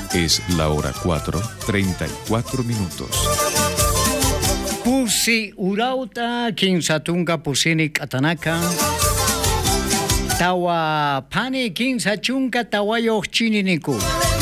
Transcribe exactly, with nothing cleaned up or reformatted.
Es la hora cuatro, treinta y cuatro minutos. Pusi urauta kinsatunga pusini katanaka. Tawa pani kinsachunka tawayo chininiku.